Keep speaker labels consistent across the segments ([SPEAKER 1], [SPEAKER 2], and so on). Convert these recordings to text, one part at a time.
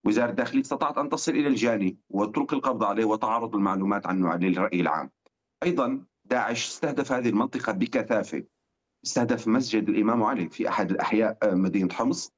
[SPEAKER 1] وزارة الداخلية استطاعت أن تصل إلى الجاني وتلقي القبض عليه وتعرض المعلومات عنه للرأي العام. أيضا داعش استهدف هذه المنطقة بكثافة، استهدف مسجد الإمام علي في أحد الأحياء مدينة حمص،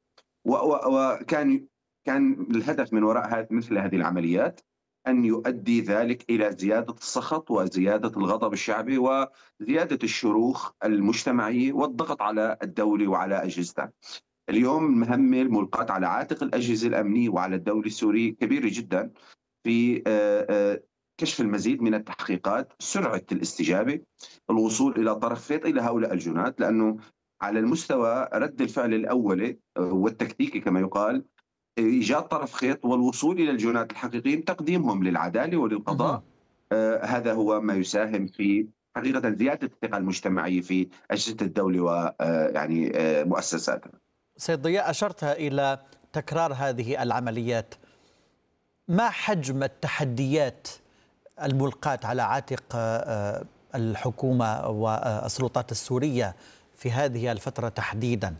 [SPEAKER 1] وكان الهدف من وراء مثل هذه العمليات أن يؤدي ذلك إلى زيادة السخط وزيادة الغضب الشعبي وزيادة الشروخ المجتمعي والضغط على الدولة وعلى أجهزتها. اليوم المهمة الملقاة على عاتق الأجهزة الأمنية وعلى الدولة السورية كبيرة جدا في كشف المزيد من التحقيقات، سرعة الاستجابة، الوصول إلى طرف خيط إلى هؤلاء الجنات، لأنه على المستوى رد الفعل الأولي والتكتيكي كما يقال، إيجاد طرف خيط والوصول إلى الجنات الحقيقيين، تقديمهم للعدالة
[SPEAKER 2] مهم.
[SPEAKER 1] وللقضاء. هذا هو ما يساهم في حقيقة زيادة الثقة المجتمعية في أجهزة الدولة ويعني مؤسساتها.
[SPEAKER 2] سيد ضياء، أشرت إلى تكرار هذه العمليات. ما حجم التحديات الملقاة على عاتق الحكومة والسلطات السورية في هذه الفترة تحديدا؟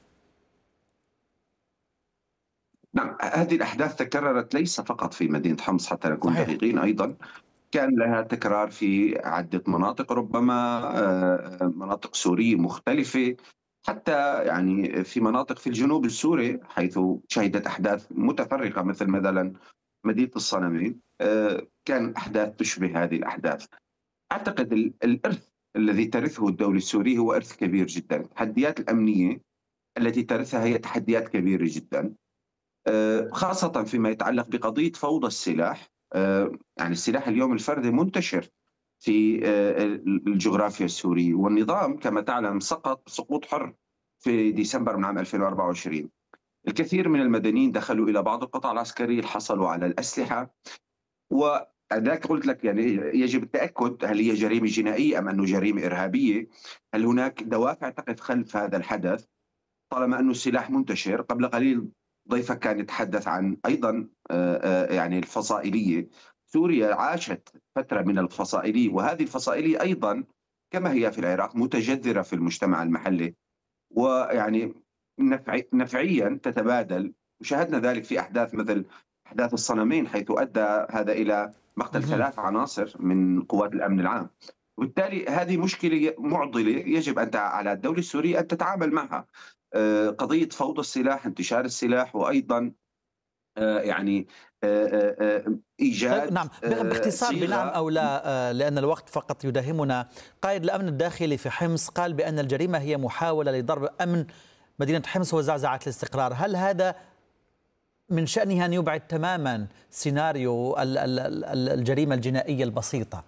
[SPEAKER 1] نعم، هذه الأحداث تكررت ليس فقط في مدينة حمص حتى نكون
[SPEAKER 2] صحيح.
[SPEAKER 1] دقيقين، أيضا كان لها تكرار في عدة مناطق، ربما مناطق سورية مختلفة، حتى يعني في مناطق في الجنوب السوري حيث شهدت أحداث متفرقة مثل مثلا مدينة الصنمين. كان أحداث تشبه هذه الأحداث. أعتقد الإرث الذي ترثه الدولة السورية هو إرث كبير جدا. التحديات الأمنية التي ترثها هي تحديات كبيرة جدا، خاصة فيما يتعلق بقضية فوضى السلاح. يعني السلاح اليوم الفردي منتشر في الجغرافيا السورية، والنظام كما تعلم سقط سقوط حر في ديسمبر من عام 2024. الكثير من المدنيين دخلوا إلى بعض القطاع العسكري، حصلوا على الأسلحة، وذاك قلت لك يعني يجب التأكد هل هي جريمة جنائية أم أنه جريمة إرهابية. هل هناك دوافع تقف خلف هذا الحدث؟ طالما أنه السلاح منتشر. قبل قليل ضيفك كان يتحدث عن أيضا يعني الفصائلية. سوريا عاشت فترة من الفصائلية، وهذه الفصائلية أيضا كما هي في العراق متجذرة في المجتمع المحلي، ويعني نفعيا تتبادل. وشاهدنا ذلك في أحداث مثل أحداث الصنمين، حيث أدى هذا إلى مقتل
[SPEAKER 2] مهم.
[SPEAKER 1] 3 عناصر من قوات الأمن العام. وبالتالي هذه مشكلة معضلة يجب أن على الدولة السورية أن تتعامل معها. قضية فوضى السلاح، انتشار السلاح، وأيضا يعني
[SPEAKER 2] طيب،
[SPEAKER 1] إيجاد
[SPEAKER 2] نعم، باختصار بنعم
[SPEAKER 1] صيغة.
[SPEAKER 2] أو لا، لأن الوقت فقط يداهمنا. قائد الأمن الداخلي في حمص قال بأن الجريمة هي محاولة لضرب أمن مدينة حمص وزعزعة الاستقرار. هل هذا من شأنه أن يبعد تماما سيناريو الجريمة الجنائية البسيطة؟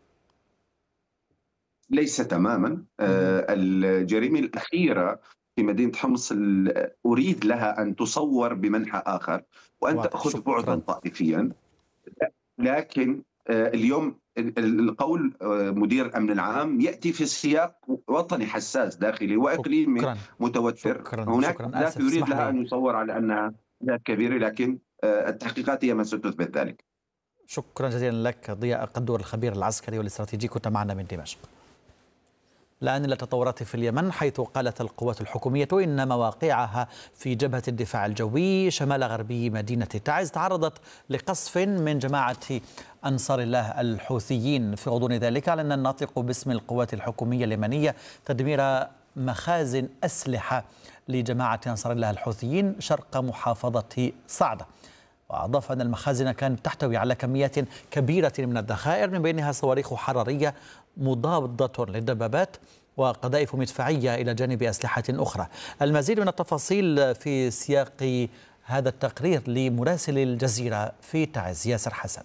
[SPEAKER 1] ليس تماما.
[SPEAKER 2] مهم.
[SPEAKER 1] الجريمة الأخيرة في مدينة حمص أريد لها أن تصور بمنحى آخر وأن
[SPEAKER 2] واضح.
[SPEAKER 1] تأخذ بعدا
[SPEAKER 2] شكرا.
[SPEAKER 1] طائفيا. لكن اليوم القول مدير الأمن العام يأتي في سياق وطني حساس داخلي وإقليمي
[SPEAKER 2] شكرا.
[SPEAKER 1] متوتر.
[SPEAKER 2] شكرا
[SPEAKER 1] هناك
[SPEAKER 2] شكرا،
[SPEAKER 1] أهداف
[SPEAKER 2] آسف،
[SPEAKER 1] يريد
[SPEAKER 2] اسمح
[SPEAKER 1] لها
[SPEAKER 2] لي.
[SPEAKER 1] أن يصور على أنها أهداف كبيرة، لكن التحقيقات هي من ستثبت ذلك.
[SPEAKER 2] شكرا جزيلا لك ضياء قدور، الخبير العسكري والاستراتيجي، كنت معنا من دمشق. الآن إلى التطورات في اليمن، حيث قالت القوات الحكومية إن مواقعها في جبهة الدفاع الجوي شمال غربي مدينة تعز تعرضت لقصف من جماعة أنصار الله الحوثيين. في غضون ذلك أعلن الناطق باسم القوات الحكومية اليمنية تدمير مخازن أسلحة لجماعة أنصار الله الحوثيين شرق محافظة صعدة. وأضاف أن المخازن كانت تحتوي على كميات كبيرة من الذخائر، من بينها صواريخ حرارية مضادة للدبابات وقذائف مدفعية إلى جانب أسلحة أخرى. المزيد من التفاصيل في سياق هذا التقرير لمراسل الجزيرة في تعز ياسر حسن.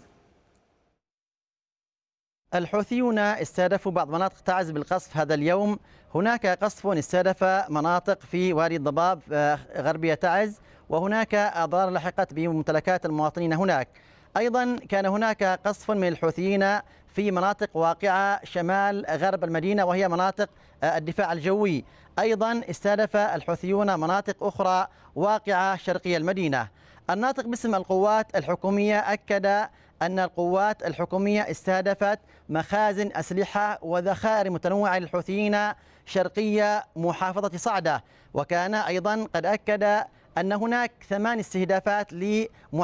[SPEAKER 3] الحوثيون استهدفوا بعض مناطق تعز بالقصف هذا اليوم. هناك قصف استهدف مناطق في وادي الضباب غربية تعز، وهناك أضرار لحقت بممتلكات المواطنين هناك. أيضا كان هناك قصف من الحوثيين في مناطق واقعة شمال غرب المدينة، وهي مناطق الدفاع الجوي. أيضا استهدف الحوثيون مناطق أخرى واقعة شرقي المدينة. الناطق باسم القوات الحكومية أكد أن القوات الحكومية استهدفت مخازن أسلحة وذخائر متنوعة للحوثيين شرقية محافظة صعدة. وكان أيضا قد أكد أن هناك 8 استهدافات